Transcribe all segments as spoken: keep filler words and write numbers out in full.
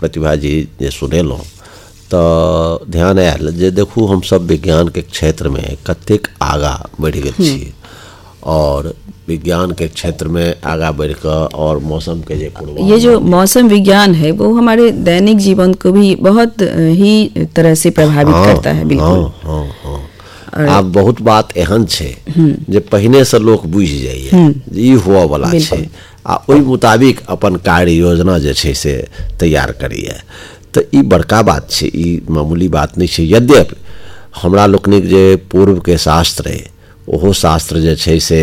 प्रतिभा जी जे सुनेलहुँ तऽ ध्यान आयल जे देखू हमसब विज्ञान के क्षेत्र में कतेक आगा बढ़ि गेल छी और विज्ञान के क्षेत्र में आगा बढ़ कर और मौसम के जे ये जो मौसम विज्ञान है वो हमारे दैनिक जीवन को भी बहुत ही तरह से प्रभावित हाँ, करता है। बिल्कुल हाँ, हाँ, हाँ। आब बहुत बात एहन छै जे पहिने से लोक बुझि जाइए ई हुआ वाला छै आ ओहि मुताबिक अपन कार्य योजना जे छै से तैयार करिए तो ई बड़का बात छै, ई मामूली बात नहीं छै। यद्यपि हमरा लोकनिक जे पूर्व के शास्त्र है ओहो शास्त्र जे छै से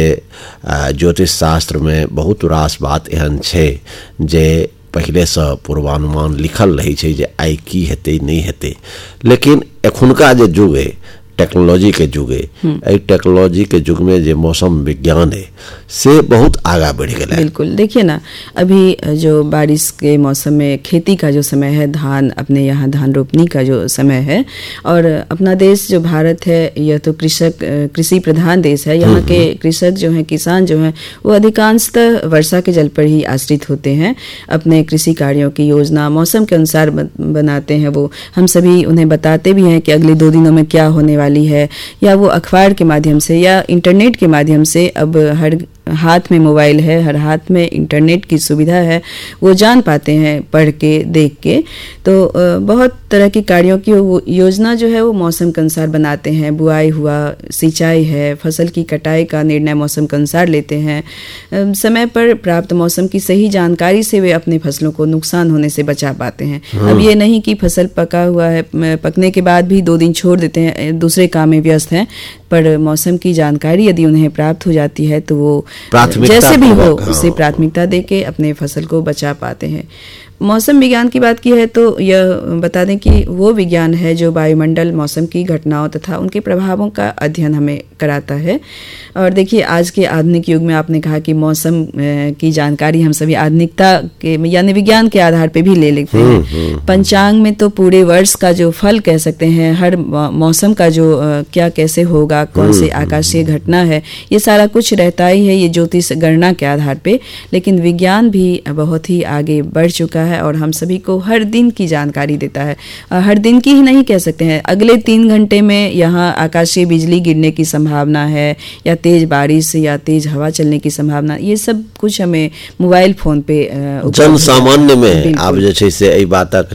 ज्योतिष शास्त्र में बहुत रास बात एहन छै जे पहले से पूर्वानुमान लिखल रही छै जे आई की हेतै नहीं हेतै, लेकिन एखुनका जे युग है टेक्नोलॉजी के युग है, टेक्नोलॉजी के युग में जो मौसम विज्ञान है से बहुत आगा बढ़ गया है। बिल्कुल देखिए ना, अभी जो बारिश के मौसम में खेती का जो समय है, धान अपने यहाँ धान रोपनी का जो समय है, और अपना देश जो भारत है यह तो कृषक कृषि प्रधान देश है। यहाँ के कृषक जो हैं, किसान जो हैं, वो अधिकांशतः वर्षा के जल पर ही आश्रित होते हैं। अपने कृषि कार्यों की योजना मौसम के अनुसार बनाते हैं। वो हम सभी उन्हें बताते भी हैं कि अगले दो दिनों में क्या होने वाली है, या वो अखबार के माध्यम से या इंटरनेट के माध्यम से, अब हर हाथ में मोबाइल है, हर हाथ में इंटरनेट की सुविधा है, वो जान पाते हैं पढ़ के देख के। तो बहुत तरह की कार्यों की वो योजना जो है वो मौसम के अनुसार बनाते हैं। बुआई हुआ, सिंचाई है, फसल की कटाई का निर्णय मौसम के अनुसार लेते हैं। समय पर प्राप्त मौसम की सही जानकारी से वे अपने फसलों को नुकसान होने से बचा पाते हैं। अब ये नहीं कि फसल पका हुआ है, पकने के बाद भी दो दिन छोड़ देते हैं, दूसरे काम में व्यस्त हैं, पर मौसम की जानकारी यदि उन्हें प्राप्त हो जाती है तो वो जैसे भी हो उसे प्राथमिकता देके अपने फसल को बचा पाते हैं। मौसम विज्ञान की बात की है तो यह बता दें कि वो विज्ञान है जो वायुमंडल, मौसम की घटनाओं तथा उनके प्रभावों का अध्ययन हमें कराता है। और देखिए आज के आधुनिक युग में आपने कहा कि मौसम की जानकारी हम सभी आधुनिकता के यानी विज्ञान के आधार पे भी ले लेते हैं। पंचांग में तो पूरे वर्ष का जो फल कह सकते हैं, हर मौसम का जो क्या कैसे होगा, कौन से आकाशीय घटना है, ये सारा कुछ रहता ही है ये ज्योतिष गणना के आधार पे। लेकिन विज्ञान भी बहुत ही आगे बढ़ चुका है और हम सभी को हर दिन की जानकारी देता है। हर दिन की ही नहीं कह सकते हैं, अगले तीन घंटे में यहाँ आकाशीय बिजली गिरने की संभावना है, या तेज बारिश या तेज हवा चलने की संभावना, ये सब कुछ हमें मोबाइल फोन पे जन सामान्य में आब जे छै से एहि बातक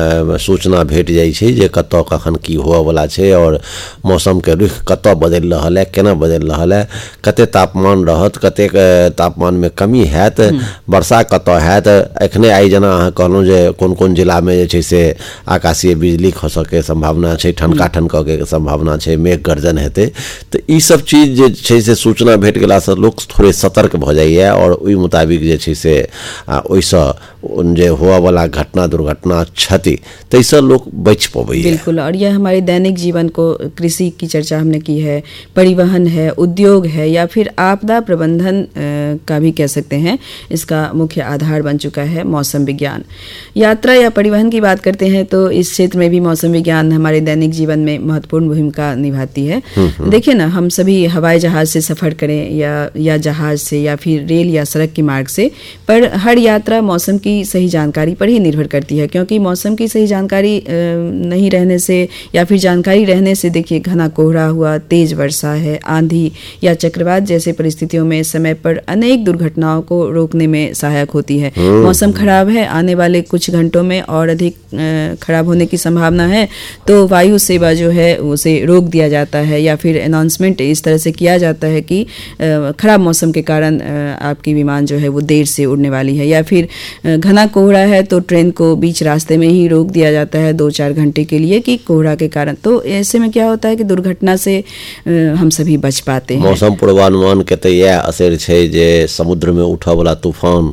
सूचना भेट जाइ छै जे कतौ कखन की हुआ वाला छै और मौसम के रुख कतौ बदलि रहल है, केना बदलि रहल है, कते तापमान रहत, कते तापमान में कमी हैत, वर्षा कतौ हैत। एखने आई जना अहाँ कहलहुँ जे कोन कोन जिला में जे छै से आकाशीय बिजली खसऽ के संभावना छै, ठनका ठनकऽ के संभावना छै, मेघ गर्जन हेतै। तो ई सब चीज जे छै से सूचना भेट गेलासँ लोक थोड़े सतर्क भऽ जाइए और ओहि मुताबिक जे छै से ओहिसँ जे हुआ वाला घटना दुर्घटना क्षति तैसे लोग बच पबैए। बिल्कुल, और यह हमारे दैनिक जीवन को, कृषि की चर्चा हमने की है, परिवहन है, उद्योग है, या फिर आपदा प्रबंधन का भी कह सकते हैं, इसका मुख्य आधार बन चुका है मौसम विज्ञान। यात्रा या परिवहन की बात करते हैं तो इस क्षेत्र में भी मौसम विज्ञान हमारे दैनिक जीवन में महत्वपूर्ण भूमिका निभाती है। देखिए ना, हम सभी हवाई जहाज से सफर करें या या जहाज से या फिर रेल या सड़क के मार्ग से, पर हर यात्रा मौसम की सही जानकारी पर ही निर्भर करती है, क्योंकि मौसम की सही जानकारी नहीं रहने से या फिर जानकारी रहने से, देखिए घना कोहरा हुआ, तेज वर्षा है, आंधी या चक्रवात जैसे परिस्थितियों में समय पर अनेक दुर्घटनाओं को रोकने में सहायक होती है। मौसम खराब है, आने वाले कुछ घंटों में और अधिक खराब होने की संभावना है, तो वायु सेवा जो है उसे रोक दिया जाता है, या फिर अनाउंसमेंट इस तरह से किया जाता है कि खराब मौसम के कारण आपकी विमान जो है वो देर से उड़ने वाली है, या फिर घना कोहरा है तो ट्रेन को बीच रास्ते में ही रोक दिया जाता है दो चार घंटे के लिए कि कोहरा के कारण। तो ऐसे में क्या होता है कि दुर्घटना से हम सभी बच पाते हैं। मौसम पूर्वानुमान के तो यह असर छै जे समुद्र में उठा वाला तूफान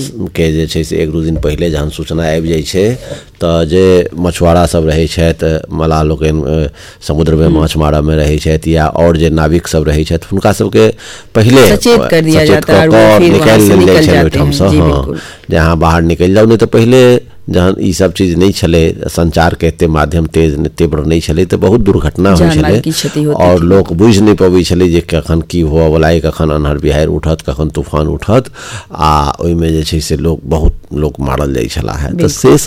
के जे छै से एक दू दिन पहले जहन सूचना आबि जाइ छै तऽ जे मछुआरा सब रहै छथि, मलाह लोकनि समुद्र में माछ मारऽ में रहै छथि, या और जे नाविक सब रहै छथि हुनका सबके पहले सचेत कर दिया जाता है, निकालि लेल जाइ छै ओहिठामसँ। हाँ, जहाँ बाहर निकलि जाउ, नहीं तो पहले जहन ई सब चीज नहीं छले, संचार के एते माध्यम तेज तीव्र नहीं छले, तो बहुत दुर्घटना होइ छले और लोग बुझ नहीं पबै छले जे कखन की हुआ वाला, कखन अन्हर बिहारि उठत, कखन तूफान उठत, आ ओहिमे जे छै से लोग बहुत लोग मारल जाइ छला है। तो से